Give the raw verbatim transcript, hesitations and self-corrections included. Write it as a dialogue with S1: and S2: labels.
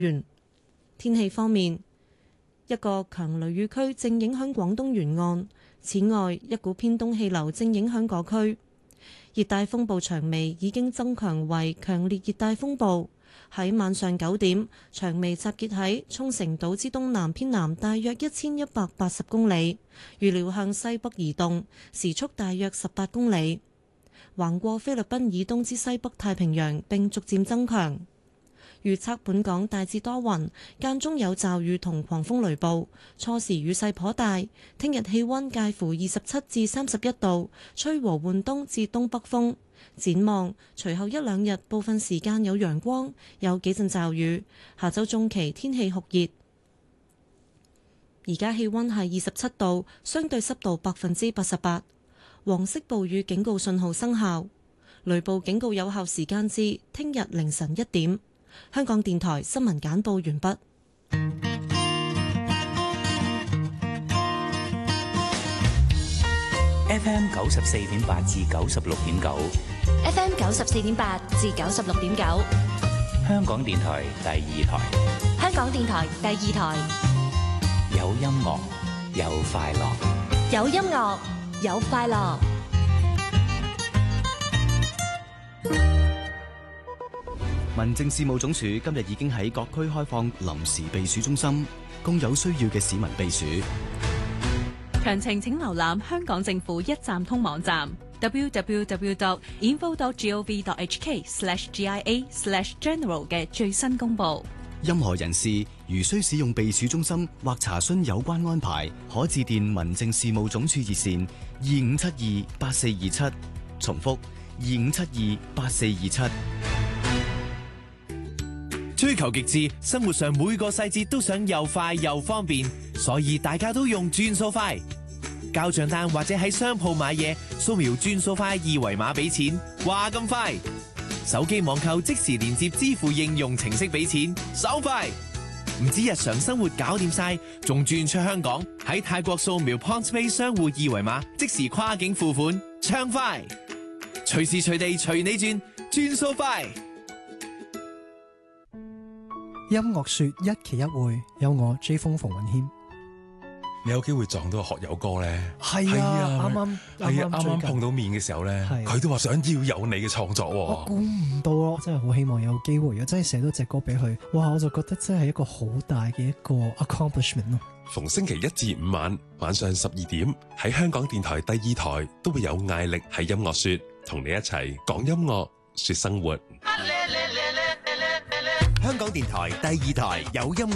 S1: 源。天氣方面，一個強雷雨區正影響廣東沿岸，此外一股偏東氣流正影響嗰區。熱帶風暴長眉已經增強為強烈熱帶風暴。喺晚上九點，長眉集結喺沖繩島之東南偏南大約一千一百八十公里，預料向西北移動，時速大約十八公里，橫過菲律賓以東之西北太平洋並逐漸增強。預測本港大致多雲，間中有驟雨同狂風雷暴，初時雨勢頗大。聽日氣溫介乎二十七至三十一度，吹和緩東至東北風。展望隨後一兩日部分時間有陽光，有幾陣驟雨。下周中期天氣酷熱。而家氣溫係二十七度，相對濕度百分之八十八。黃色暴雨警告信號生效，雷暴警告有效時間至聽日凌晨一點。香港電台新聞簡報完畢。
S2: F M 九十四點八至九十六點九
S3: ，F M 九十四點八至九十六點九，
S2: 香港電台第二台，
S3: 香港電台第二台，
S2: 有音樂，有快樂，
S3: 有音樂，有快樂。
S4: 民政事務總署今日已經喺各區開放臨時避暑中心，供有需要嘅市民避暑。
S5: 詳情請瀏覽香港政府一站通網站 double-u double-u double-u dot info dot gov dot h k slash g i a slash general 嘅最新公佈。
S4: 任何人士如需使用避暑中心或查詢有關安排，可致電民政事務總署熱線二五七二八四二七，重複二五七二八四二七。
S6: 追求極致，生活上每個細節都想又快又方便，所以大家都用轉數快。交賬單或者喺商鋪買嘢，掃描轉數快二維碼俾錢，話咁快。手機網購即時連接支付應用程式俾錢，手快。唔止日常生活搞掂晒，仲轉出香港，喺泰國掃描 PointsPay 商戶二維碼，即時跨境付款，暢快。隨時隨地隨你轉，轉數快。
S7: 音樂說一期一會，有我 J 風馮允謙。
S8: 你有機會撞到學友哥咧？
S7: 係啊，啱啱
S8: 係啊，啱啱碰到面嘅時候咧，佢都話想要有你嘅創作。
S7: 我估唔到咯，真係好希望有機會，如果真係寫到隻歌俾佢，哇！我就覺得真係一個好大嘅一個 accomplishment 咯。
S8: 逢星期一至五晚晚上十二點喺香港電台第二台都會有艾力喺音樂說，同你一齊講音樂說生活。
S9: 香港電台第二台有音樂